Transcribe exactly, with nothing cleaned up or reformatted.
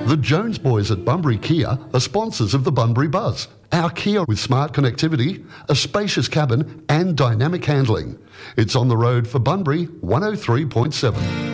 The Jones boys at Bunbury Kia are sponsors of the Bunbury Buzz. Our Kia with smart connectivity, a spacious cabin and dynamic handling. It's on the road for Bunbury one oh three point seven.